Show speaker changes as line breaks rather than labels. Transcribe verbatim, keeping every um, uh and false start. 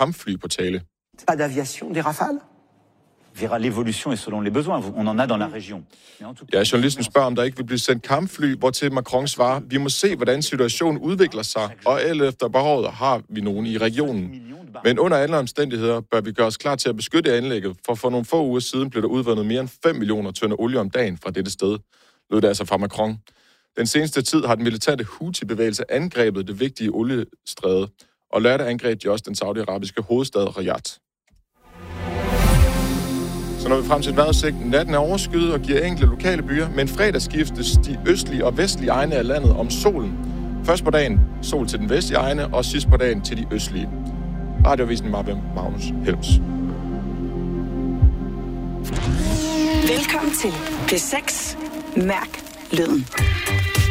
kampfly på tale.
Pas d'aviation, des Rafales?
Verra l'évolution et selon les besoins. On en a dans la région.
Ja, journalisten spørger, om der ikke vil blive sendt kampfly, hvortil Macron svarer, vi må se, hvordan situationen udvikler sig, og alt efter behovet har vi nogen i regionen. Men under alle omstændigheder bør vi gøre os klar til at beskytte anlægget, for for nogle få uger siden blev der udvundet mere end fem millioner tønder olie om dagen fra dette sted, lød det altså fra Macron. Den seneste tid har den militante Houthi-bevægelse angrebet det vigtige oliestræde, og lørdag angreb de også den saudiarabiske hovedstad Riyadh. Så når vi frem til et vejrudsigt. Natten er overskyet og giver enkelte lokale byer, men fredag skiftes de østlige og vestlige egne af landet om solen. Først på dagen sol til den vestlige egne, og sidst på dagen til de østlige. Radioavisen var ved Magnus Helms.
Velkommen til P seks. Mærk lyden.